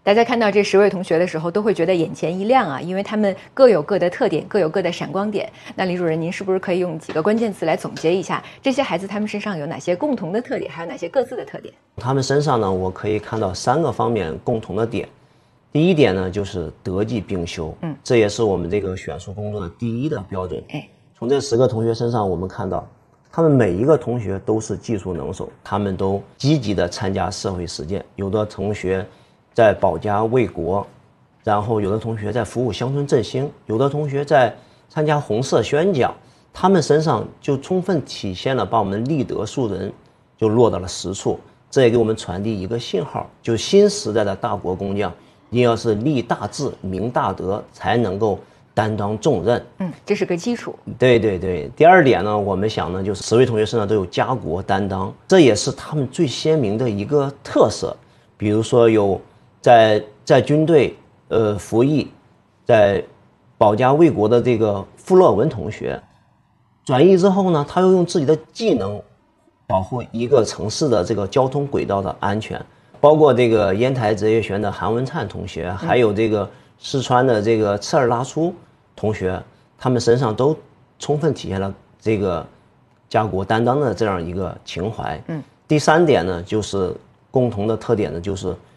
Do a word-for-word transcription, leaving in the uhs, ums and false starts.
大家看到这十位同学的时候，都会觉得眼前一亮啊，因为他们各有各的特点，各有各的闪光点。那李主任，您是不是可以用几个关键词来总结一下这些孩子他们身上有哪些共同的特点，还有哪些各自的特点？ 他们身上呢，我可以看到三个方面共同的点。第一点呢，就是德技并修，嗯，这也是我们这个选书工作的第一的标准。哎，从这十个同学身上，我们看到，他们每一个同学都是技术能手，他们都积极的参加社会实践。有的同学在保家卫国，然后有的同学在服务乡村振兴，有的同学在参加红色宣讲，他们身上就充分体现了把我们的立德树人就落到了实处。这也给我们传递一个信号，就新时代的大国工匠一定要是立大志、明大德，才能够担当重任。 嗯，这是个基础。 对对对。第二点呢，我们想呢，就是十位同学身上都有家国担当，这也是他们最鲜明的一个特色。比如说有在在军队呃服役，在保家卫国的这个傅乐文同学，转役之后呢，他又用自己的技能保护一个城市的这个交通轨道的安全。包括这个烟台职业学院的韩文灿同学，还有这个四川的这个赤尔拉初同学，他们身上都充分体现了这个家国担当的这样一个情怀。嗯，第三点呢，就是共同的特点呢，就是